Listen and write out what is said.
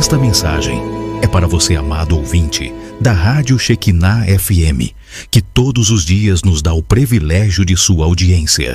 Esta mensagem é para você, amado ouvinte da Rádio Shekinah FM, que todos os dias nos dá o privilégio de sua audiência.